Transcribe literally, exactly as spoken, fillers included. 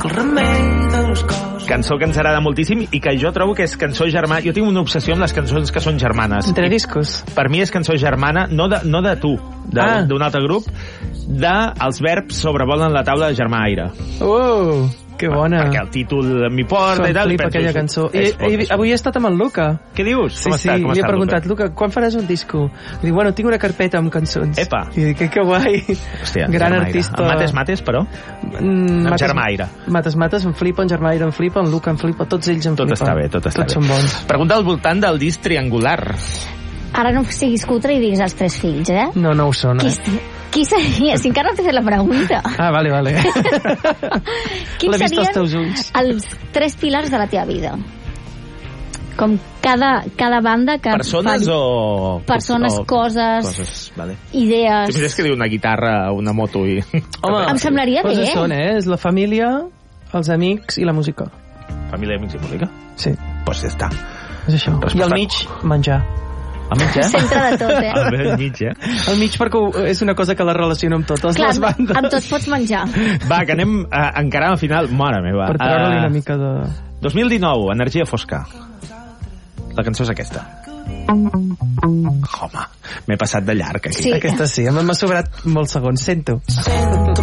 el remei de les coses. Cançó que ens agrada moltíssim i que jo trobo que és cançó germana. Jo tinc una obsessió amb les cançons que són germanes. Entre discos. Per mi és cançó germana, no de, no de tu, d'un Ah. altre grup, de els verbs sobrevolen la taula de Germà Aire. Uh, que bona. Perquè el títol m'hi porta i tal. Flipa penso, aquella cançó. I, és bo, i, és bo. avui he estat amb el Luca. Què dius? Sí, Com sí, està? Com li he està, preguntat, Luca? Luca, quan faràs un disco? I diu, bueno, tinc una carpeta amb cançons. Epa. I dic, que, que guai. Hòstia, Gran Germà Aire. artista. Amb Mates Mates, però? Mm, Amb Germà Aire. Mates Mates em flipa, en Germà Aire em flipa, en Luca em flipa, tots ells em Tot flipen. està bé, tot està tots bé. són bons. Pregunta al voltant del disc triangular. Ara no siguis cutre i diguis els tres fills, eh? No, no ho són, Qui, eh? qui seria? Si encara no t'he fet la pregunta. Ah, vale, vale. Quins L'he vist als serien teus ulls. els tres pilars de la teva vida? Com cada, cada banda que... Persones fa... o... Persones, o... coses, coses, vale. idees... Si m'hagués que dir una guitarra, una moto i... Home, Em semblaria coses bé. són, eh? És la família, els amics i la música. Família, amics i música? Sí, Pues ja està. és això. Resposta. I al mig, menjar. Al mig, eh? Centre de tot, eh? Al mig, eh? Al mig perquè ho- és una cosa que la relaciono amb totes Clar, les bandes. amb tot pots menjar. Va, que anem a encarar al final. Mare meva. Per treure-li Ah, una mica de... dos mil dinou, Energia fosca. La cançó és aquesta. Home, m'he passat de llarg aquí. Sí. Aquesta sí, m'ha sobrat molts segons, sento. Sento